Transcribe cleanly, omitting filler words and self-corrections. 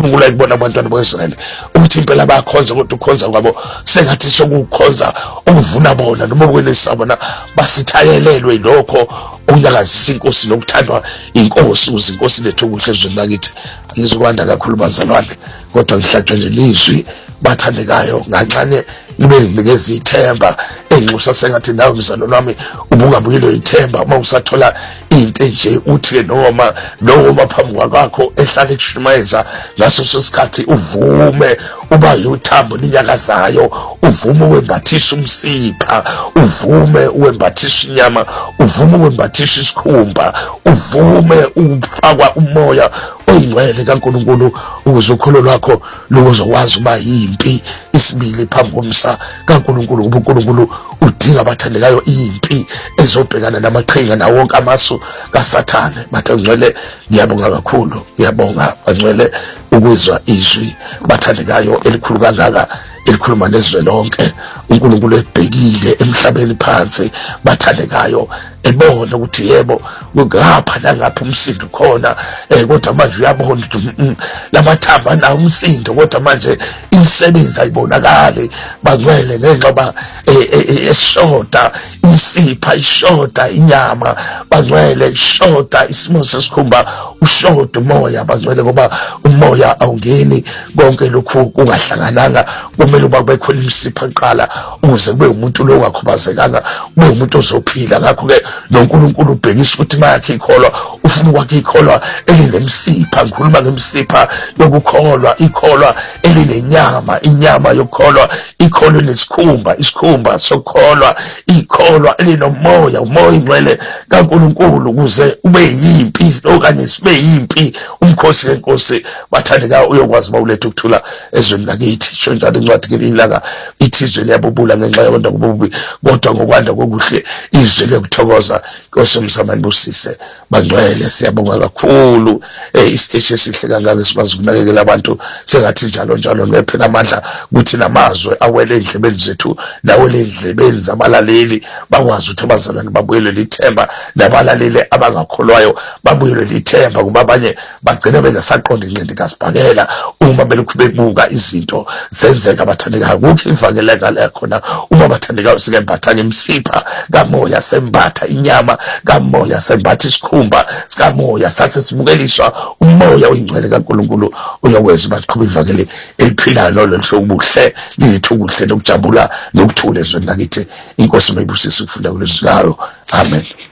uNkulunkulu ayibona abantwana boIsrael ukuthi impela bayakhonza kodwa ukhonza kwabo sengathi sokukhonza ukuvuna bona noma ukwelisabona basithayelelwe lokho ukunyakazisa inkosi lokuthandwa inkosi ukuze inkosi lethu okuhle ezweni lakithi. Ngizokwanda kakhulu bazalwane kodwa ngihlatshwe ngelizwi bathandekayo ngancane libe nginikeza ithemba enxusa sengathi nawe mzalwane wami ubungabuyelo ithemba uma usathola into nje uthi noma phambi kwakho ehlala ekushumayeza ngaso sosikhathi uvume uba yuthambo linyakazayo, uvume uwembathisa umsipha, uvume uwembathisa inyama, uvume uwembathisa isikhumba, uvume ufakwa umoya oyingcwele kaNkulunkulu ukuze ukholo lwakho luzokwazi uba yimpi isibili phambi komsa kaNkulunkulu. uNkulunkulu udinga abathandekayo impi ezobhekana namaqhinga nawo wonke amasu kaSathane. Bathangcwele ngiyabonga kakhulu, ngiyabonga bangcwele ukuzwa izwi bathandekayo elikhulu kangaka elikhuluma nezwe lonke. uNkulunkulu ebhekile emhlabeni phansi bathandekayo ebona ukuthi yebo ngapha nangapha umsindo khona kodwa manje uyabona ukuthi lamathamba nawo umsindo kodwa manje imisebenzi ayibonakali bangcwele ngenxa eshoda imsipha, ishoda inyama bangcwele, ishoda isimo sesikhumba, ushoda umoya bangcwele ngoba umoya awungeni konke lokhu kungahlangananga. Kumele uba bekhona imsipha kuqala ukuze kube umuntu lo ongakhubazekanga, kube umuntu ozophila. Ngakho-ke noNkulunkulu ubhekisa ukuthi mayakhe ikholwa ufuna ukwakhe ikholwa elinemsipha. Ngikhuluma ngemsipha yokukholwa, ikholwa elinenyama, inyama yokukholwa, ikholwa elesikhumba, isikhumba sokukholwa, ikholwa elinomoya, umoya ingcwele kaNkulunkulu ukuze ube yimpi okanye sibe yimpi umkhosi wenkosi bathandekayo uyokwazi uba ulethe ukuthula ezweni lakithi. Sho njalo incwadi ngelinye ithi izwe liyabubula ngenxa yokwanda kobubi kodwa ngokwanda kokuhle izwe liyakuthokoza. Nkosi yomzamani busise bangcwele, siyabonga kakhulu isiteshi esihle kangaka sikwazi ukunakekela abantu sengathi njalo ngephela amandla ukuthi namazwe awele endlebeni zethu nawele endlebeni zabalaleli bakwazi ukuthi abazalwane babuyelwe lithemba, nabalaleli abangakholwayo babuyelwe lithemba ngoba abanye bagcina bengasaqonda inqindi kaSibhakela uma belokhu bebuka izinto zenzeka. Bathandekayo kukho ivakeleka la khona uma bathandekayo sikembatha ngemsipha kamoya, sembatha inyama kamoya, sembatha isikhumba sikamoya, sase sibukeliswa umoya oyingcwele kaNkulunkulu uyokwenza baqhubeka ivangeli eliphilayo loluhlobo obuhle lithu kuhle nokujabula nokuthula ezweni lakithi. Inkosi mayibusise ukufunda kulezwi layo. Amen.